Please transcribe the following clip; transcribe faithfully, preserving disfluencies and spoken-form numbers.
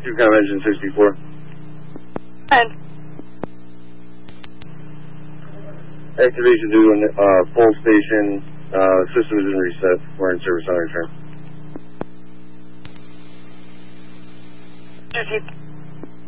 Two-com engine sixty-four. And Activation due to uh, full station. Uh, system is in reset. We're in service on return. Duty